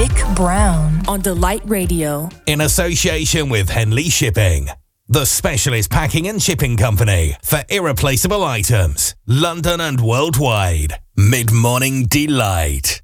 Nick Brown on Delight Radio. In association with Henley Shipping, the specialist packing and shipping company for irreplaceable items, London and worldwide. Mid-morning delight.